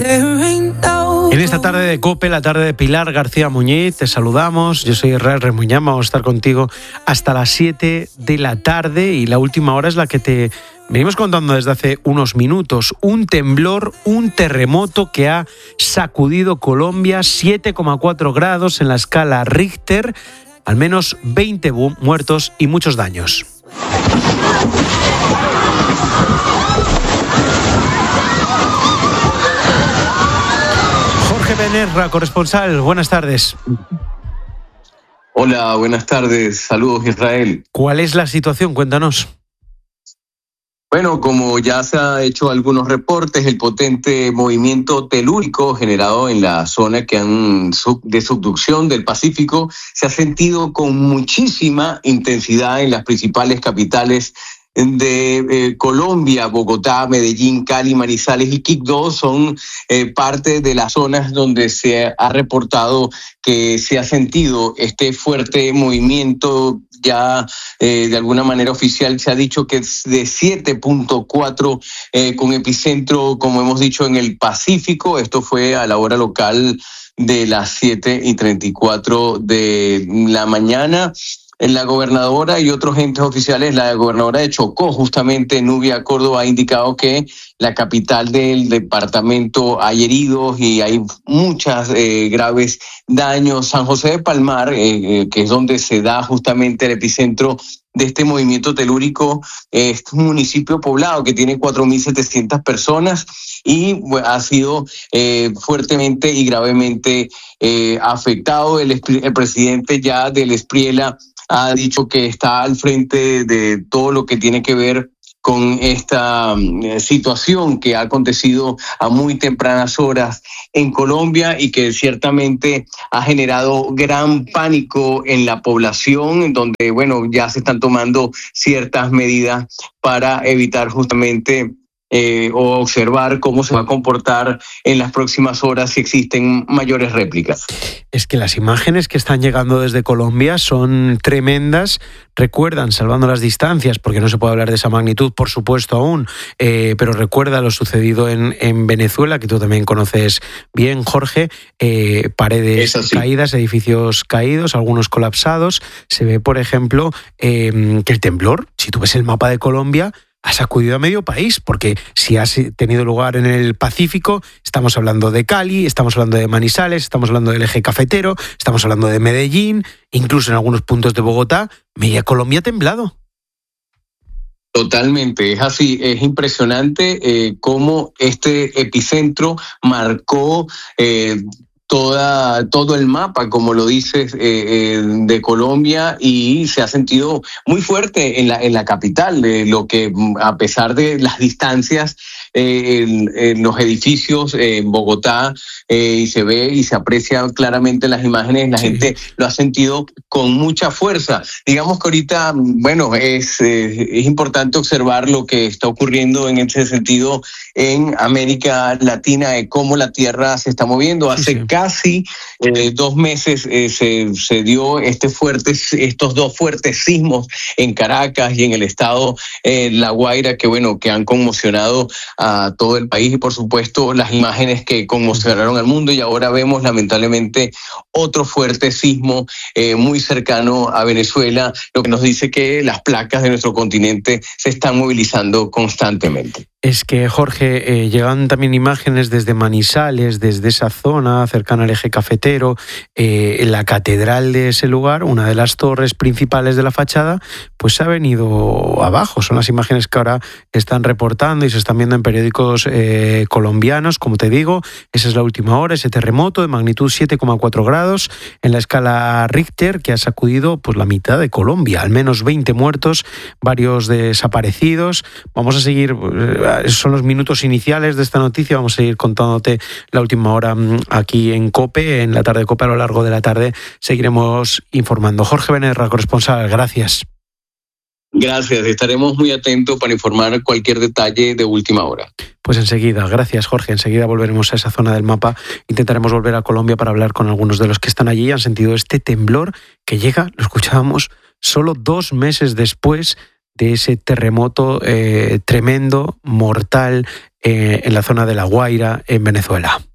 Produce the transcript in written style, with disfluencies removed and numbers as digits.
En esta tarde de COPE, la tarde de Pilar García Muñiz, te saludamos. Yo soy Israel Remuñán, vamos a estar contigo hasta las 7 de la tarde y la última hora es la que te venimos contando desde hace unos minutos. Un temblor, un terremoto que ha sacudido Colombia, 7,4 grados en la escala Richter, al menos 20 muertos y muchos daños. Benerra, corresponsal, buenas tardes. Hola, buenas tardes, saludos Israel. ¿Cuál es la situación? Cuéntanos. Bueno, como ya se ha hecho algunos reportes, el potente movimiento telúrico generado en la zona de subducción del Pacífico se ha sentido con muchísima intensidad en las principales capitales de Colombia. Bogotá, Medellín, Cali, Manizales y Quibdó son parte de las zonas donde se ha reportado que se ha sentido este fuerte movimiento. Ya de alguna manera oficial se ha dicho que es de 7.4 con epicentro, como hemos dicho, en el Pacífico. Esto fue a la hora local de las 7:34 de la mañana. La gobernadora y otros entes oficiales, la gobernadora de Chocó, justamente Nubia Córdoba, ha indicado que la capital del departamento hay heridos y hay muchas graves daños. San José de Palmar, que es donde se da justamente el epicentro de este movimiento telúrico, es un municipio poblado que tiene 4.700 personas y ha sido fuertemente y gravemente afectado. El presidente ya del Espriela ha dicho que está al frente de todo lo que tiene que ver con esta situación que ha acontecido a muy tempranas horas en Colombia y que ciertamente ha generado gran pánico en la población, en donde, bueno, ya se están tomando ciertas medidas para evitar justamente o observar cómo se va a comportar en las próximas horas si existen mayores réplicas. Es que las imágenes que están llegando desde Colombia son tremendas. Recuerdan, salvando las distancias, porque no se puede hablar de esa magnitud, por supuesto, aún, pero recuerda lo sucedido en Venezuela, que tú también conoces bien, Jorge. Paredes caídas, edificios caídos, algunos colapsados. Se ve, por ejemplo, que el temblor, si tú ves el mapa de Colombia, ha sacudido a medio país, porque si ha tenido lugar en el Pacífico, estamos hablando de Cali, estamos hablando de Manizales, estamos hablando del eje cafetero, estamos hablando de Medellín, incluso en algunos puntos de Bogotá, media Colombia ha temblado. Totalmente, es así, es impresionante cómo este epicentro marcó todo el mapa, como lo dices, de Colombia, y se ha sentido muy fuerte en la capital, lo que a pesar de las distancias en los edificios en Bogotá, y se ve y se aprecia claramente en las imágenes, la gente lo ha sentido con mucha fuerza. Digamos que ahorita, bueno, es importante observar lo que está ocurriendo en ese sentido en América Latina, de cómo la Tierra se está moviendo. Hace casi 2 meses se dio estos 2 fuertes sismos en Caracas y en el estado La Guaira, que han conmocionado a todo el país, y por supuesto las imágenes que conmocionaron al mundo. Y ahora vemos lamentablemente otro fuerte sismo muy cercano a Venezuela, lo que nos dice que las placas de nuestro continente se están movilizando constantemente. Es que, Jorge, llegan también imágenes desde Manizales, desde esa zona cercana al eje cafetero, en la catedral de ese lugar, una de las torres principales de la fachada, pues se ha venido abajo. Son las imágenes que ahora están reportando y se están viendo en periódicos colombianos. Como te digo, esa es la última hora, ese terremoto de magnitud 7,4 grados en la escala Richter, que ha sacudido pues la mitad de Colombia, al menos 20 muertos, varios desaparecidos. Vamos a seguir... Son los minutos iniciales de esta noticia. Vamos a seguir contándote la última hora aquí en COPE, en la tarde de COPE. A lo largo de la tarde seguiremos informando. Jorge Benerra, corresponsal, gracias. Gracias, estaremos muy atentos para informar cualquier detalle de última hora. Pues enseguida, gracias Jorge, enseguida volveremos a esa zona del mapa, intentaremos volver a Colombia para hablar con algunos de los que están allí y han sentido este temblor que llega, lo escuchábamos, solo 2 meses después de ese terremoto tremendo, mortal, en la zona de La Guaira, en Venezuela.